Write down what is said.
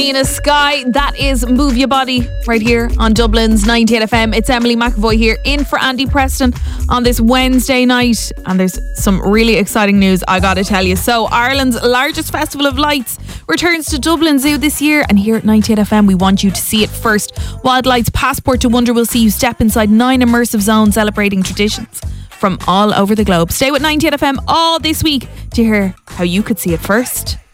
Nina Sky, that is Move Your Body right here on Dublin's 98 FM. It's Emily McAvoy here in for Andy Preston on this Wednesday night, and there's some really exciting news I gotta tell you. So Ireland's largest festival of lights returns to Dublin Zoo this year, and here at 98 FM we want you to see it first. Wildlight's Passport to Wonder will see you step inside 9 immersive zones celebrating traditions from all over the globe. Stay with 98 FM all this week to hear how you could see it first.